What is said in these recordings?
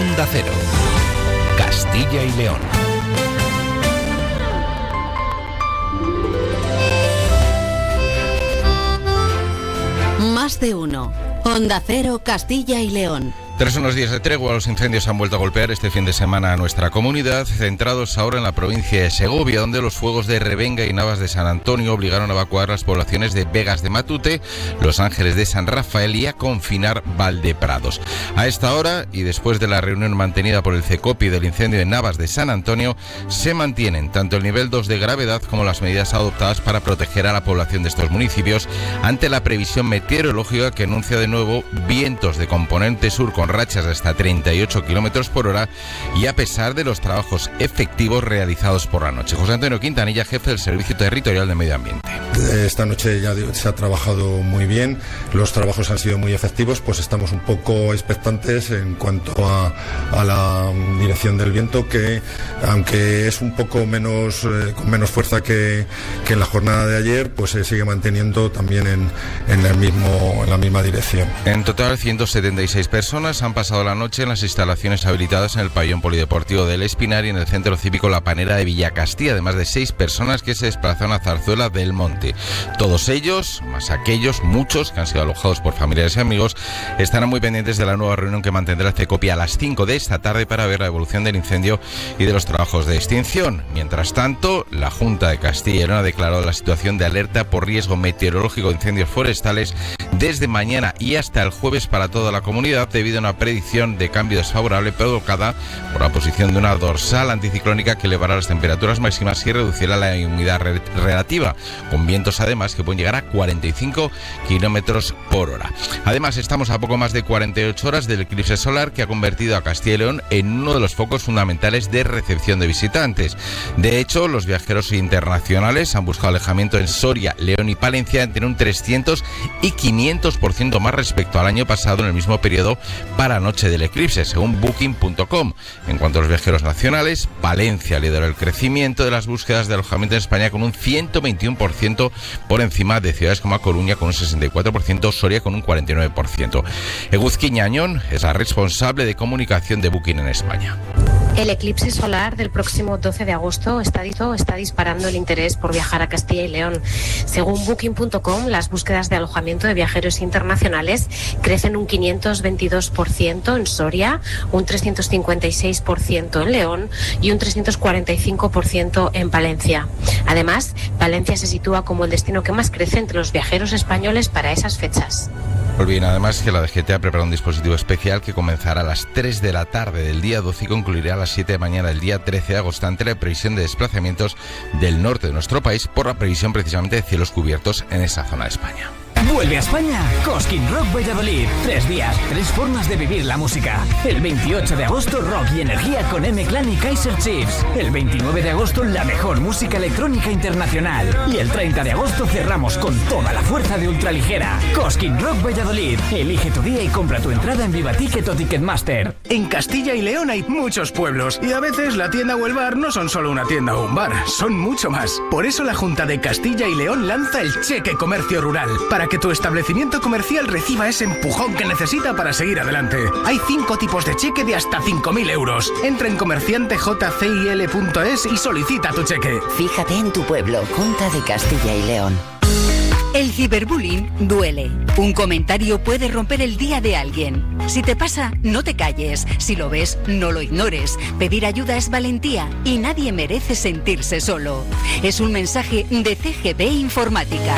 Onda Cero, Castilla y León. Más de uno. Onda Cero, Castilla y León. Tras unos días de tregua, los incendios han vuelto a golpear este fin de semana a nuestra comunidad, centrados ahora en la provincia de Segovia, donde los fuegos de Revenga y Navas de San Antonio obligaron a evacuar las poblaciones de Vegas de Matute, Los Ángeles de San Rafael y a confinar Valdeprados. A esta hora, y después de la reunión mantenida por el CECOPI del incendio de Navas de San Antonio, se mantienen tanto el nivel 2 de gravedad como las medidas adoptadas para proteger a la población de estos municipios ante la previsión meteorológica que anuncia de nuevo vientos de componente sur con rachas de hasta 38 kilómetros por hora y a pesar de los trabajos efectivos realizados por la noche. José Antonio Quintanilla, jefe del Servicio Territorial de Medio Ambiente. Esta noche ya se ha trabajado muy bien, los trabajos han sido muy efectivos, pues estamos un poco expectantes en cuanto a la dirección del viento, que aunque es un poco menos con menos fuerza que en la jornada de ayer, pues se sigue manteniendo también en la misma dirección. En total, 176 personas han pasado la noche en las instalaciones habilitadas en el pabellón polideportivo del Espinar y en el centro cívico La Panera de Villacastilla, además de 6 personas que se desplazaron a Zarzuela del Monte. Todos ellos, más aquellos, muchos que han sido alojados por familiares y amigos, estarán muy pendientes de la nueva reunión que mantendrá el CECOPI a las 5 de esta tarde para ver la evolución del incendio y de los trabajos de extinción. Mientras tanto, la Junta de Castilla y León ha declarado la situación de alerta por riesgo meteorológico de incendios forestales desde mañana y hasta el jueves para toda la comunidad, debido a una predicción de cambio desfavorable provocada por la posición de una dorsal anticiclónica que elevará las temperaturas máximas y reducirá la humedad relativa, con vientos además que pueden llegar a 45 kilómetros por hora. Además, estamos a poco más de 48 horas del eclipse solar que ha convertido a Castilla y León en uno de los focos fundamentales de recepción de visitantes. De hecho, los viajeros internacionales han buscado alojamiento en Soria, León y Palencia entre un 300 y 500% más respecto al año pasado en el mismo periodo para noche del eclipse, según Booking.com. En cuanto a los viajeros nacionales, Palencia lideró el crecimiento de las búsquedas de alojamiento en España con un 121% por encima de ciudades como A Coruña con un 64%, Soria con un 49%. Eguzki Ñañón es la responsable de comunicación de Booking en España. El eclipse solar del próximo 12 de agosto está disparando el interés por viajar a Castilla y León. Según Booking.com, las búsquedas de alojamiento de viajeros internacionales crecen un 522% en Soria, un 356% en León y un 345% en Palencia. Además, Palencia se sitúa como el destino que más crece entre los viajeros españoles para esas fechas. Olviden además que la DGT ha preparado un dispositivo especial que comenzará a las 3 de la tarde del día 12 y concluirá a las 7 de mañana del día 13 de agosto ante la previsión de desplazamientos del norte de nuestro país por la previsión precisamente de cielos cubiertos en esa zona de España. Vuelve a España Cosquín Rock Valladolid. 3 días, 3 formas de vivir la música. El 28 de agosto, rock y energía con M-Clan y Kaiser Chiefs. El 29 de agosto, la mejor música electrónica internacional. Y el 30 de agosto cerramos con toda la fuerza de Ultraligera. Cosquín Rock Valladolid. Elige tu día y compra tu entrada en Vivaticket o Ticketmaster. En Castilla y León hay muchos pueblos y a veces la tienda o el bar no son solo una tienda o un bar, son mucho más. Por eso la Junta de Castilla y León lanza el Cheque Comercio Rural, para que tu establecimiento comercial reciba ese empujón que necesita para seguir adelante. Hay 5 tipos de cheque de hasta 5.000 euros. Entra en comerciantejcil.es y solicita tu cheque. Fíjate en tu pueblo, Junta de Castilla y León. El ciberbullying duele. Un comentario puede romper el día de alguien. Si te pasa, no te calles. Si lo ves, no lo ignores. Pedir ayuda es valentía y nadie merece sentirse solo. Es un mensaje de CGP Informática.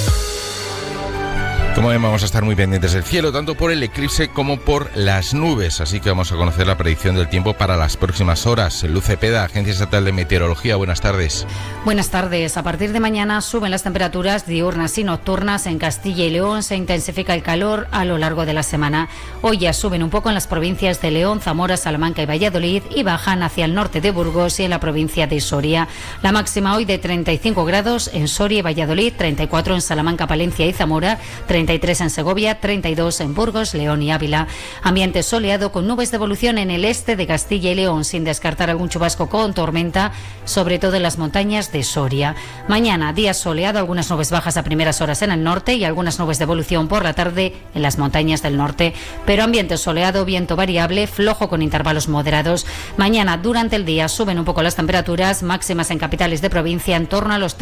Como ven, vamos a estar muy pendientes del cielo, tanto por el eclipse como por las nubes. Así que vamos a conocer la predicción del tiempo para las próximas horas. Luz Cepeda, Agencia Estatal de Meteorología, buenas tardes. Buenas tardes. A partir de mañana suben las temperaturas diurnas y nocturnas en Castilla y León. Se intensifica el calor a lo largo de la semana. Hoy ya suben un poco en las provincias de León, Zamora, Salamanca y Valladolid y bajan hacia el norte de Burgos y en la provincia de Soria. La máxima hoy de 35 grados en Soria y Valladolid, 34 en Salamanca, Palencia y Zamora, 35 33 en Segovia, 32 en Burgos, León y Ávila. Ambiente soleado con nubes de evolución en el este de Castilla y León, sin descartar algún chubasco con tormenta, sobre todo en las montañas de Soria. Mañana, día soleado, algunas nubes bajas a primeras horas en el norte y algunas nubes de evolución por la tarde en las montañas del norte. Pero ambiente soleado, viento variable, flojo con intervalos moderados. Mañana, durante el día, suben un poco las temperaturas, máximas en capitales de provincia en torno a los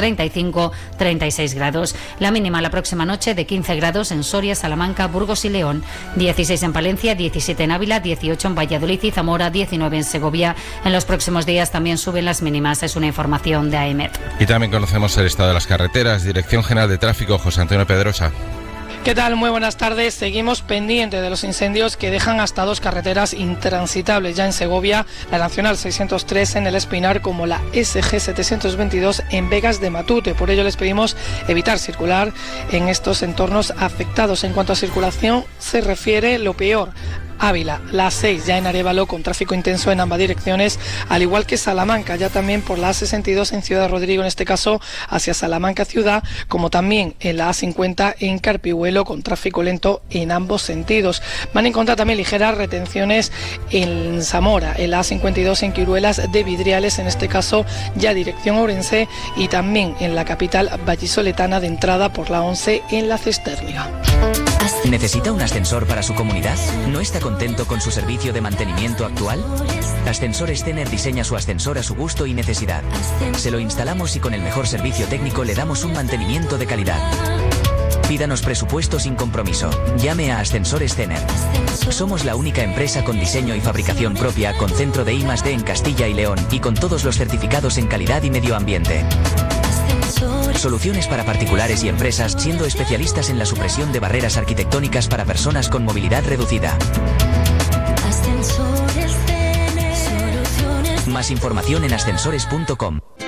35-36 grados. La mínima la próxima noche de 15 grados en Soria, Salamanca, Burgos y León, 16 en Palencia, 17 en Ávila, 18 en Valladolid y Zamora, 19 en Segovia. En los próximos días también suben las mínimas, es una información de AEMET. Y también conocemos el estado de las carreteras. Dirección General de Tráfico, José Antonio Pedrosa. ¿Qué tal? Muy buenas tardes. Seguimos pendientes de los incendios que dejan hasta 2 carreteras intransitables ya en Segovia, la Nacional 603 en El Espinar como la SG 722 en Vegas de Matute. Por ello les pedimos evitar circular en estos entornos afectados. En cuanto a circulación se refiere, lo peor: Ávila, la A6 ya en Arévalo con tráfico intenso en ambas direcciones, al igual que Salamanca, ya también por la A62 en Ciudad Rodrigo, en este caso hacia Salamanca ciudad, como también en la A50 en Carpihuelo con tráfico lento en ambos sentidos. Van a encontrar también ligeras retenciones en Zamora, en la A52 en Quiruelas de Vidriales, en este caso ya dirección Ourense, y también en la capital vallisoletana de entrada por la 11 en la Cistérniga. ¿Necesita un ascensor para su comunidad? ¿No está contento con su servicio de mantenimiento actual? Ascensores Tener diseña su ascensor a su gusto y necesidad. Se lo instalamos y con el mejor servicio técnico le damos un mantenimiento de calidad. Pídanos presupuesto sin compromiso. Llame a Ascensores Tener. Somos la única empresa con diseño y fabricación propia, con centro de I+D en Castilla y León y con todos los certificados en calidad y medio ambiente. Soluciones para particulares y empresas, siendo especialistas en la supresión de barreras arquitectónicas para personas con movilidad reducida. Más información en ascensores.com.